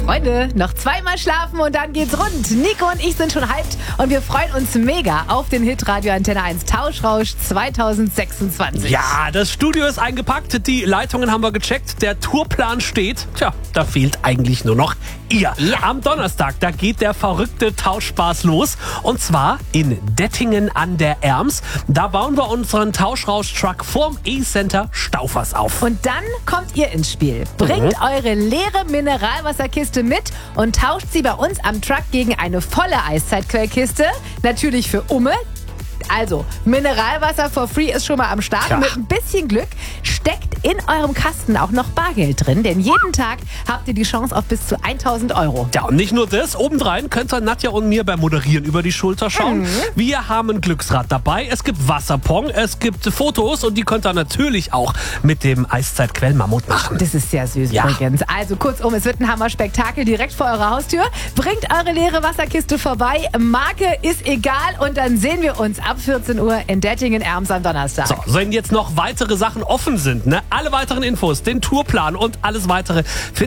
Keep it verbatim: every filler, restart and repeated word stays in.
Freunde, noch zweimal schlafen und dann geht's rund. Nico und ich sind schon hyped und wir freuen uns mega auf den Hit Radio Antenne eins Tauschrausch zwanzig sechsundzwanzig. Ja, das Studio ist eingepackt, die Leitungen haben wir gecheckt, der Tourplan steht. Tja, da fehlt eigentlich nur noch ihr. Ja. Am Donnerstag, da geht der verrückte Tauschspaß los. Und zwar in Dettingen an der Erms. Da bauen wir unseren Tauschrausch-Truck vorm E-Center Staufers auf. Und dann kommt ihr ins Spiel. Bringt Mhm. eure leere Mineralwasserkiste mit und tauscht sie bei uns am Truck gegen eine volle Eiszeitquellkiste. Natürlich für Umme. Also, Mineralwasser for free ist schon mal am Start. Tja. Mit ein bisschen Glück steckt in eurem Kasten auch noch Bargeld drin, denn jeden Tag habt ihr die Chance auf bis zu tausend Euro. Ja, und nicht nur das, obendrein könnt ihr Nadja und mir beim Moderieren über die Schulter schauen. Mhm. Wir haben ein Glücksrad dabei, es gibt Wasserpong, es gibt Fotos und die könnt ihr natürlich auch mit dem Eiszeitquellmammut machen. Das ist sehr süß Ja. übrigens. Also kurzum, es wird ein Hammer-Spektakel direkt vor eurer Haustür. Bringt eure leere Wasserkiste vorbei. Marke ist egal und dann sehen wir uns ab vierzehn Uhr in Dettingen-Erms am Donnerstag. So, wenn jetzt noch weitere Sachen offen sind, ne, alle weiteren Infos, den Tourplan und alles weitere findet